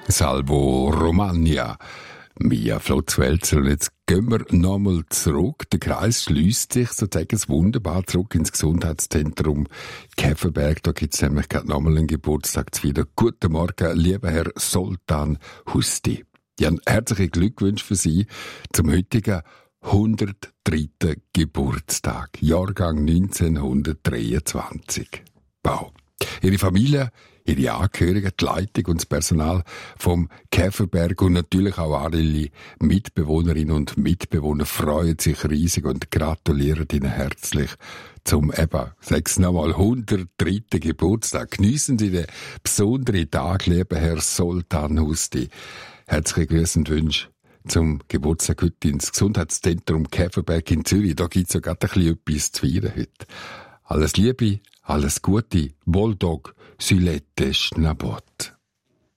Salvo Romagna. Mia Flotzwälzer. Und jetzt gehen wir nochmal zurück. Der Kreis schließt sich sozusagen wunderbar zurück ins Gesundheitszentrum Käferberg. Da gibt es nämlich gerade nochmal einen Geburtstag wieder. Guten Morgen, lieber Herr Soltan Husti. Ja, herzlichen Glückwunsch für Sie zum heutigen 103. Geburtstag. Jahrgang 1923. Wow. Ihre Familie, Ihre Angehörigen, die Leitung und das Personal vom Käferberg und natürlich auch alle Mitbewohnerinnen und Mitbewohner freuen sich riesig und gratulieren Ihnen herzlich zum sag's nochmal, 103. Geburtstag. Geniessen Sie den besonderen Tag, lieber Herr Soltan Husti. Herzliche Grüße und Wünsche zum Geburtstag heute ins Gesundheitszentrum Käferberg in Zürich. Da gibt's ja gerade ein bisschen etwas zu feiern heute. Alles Liebe, alles Gute, Bulldog, Sylette, Schnabot.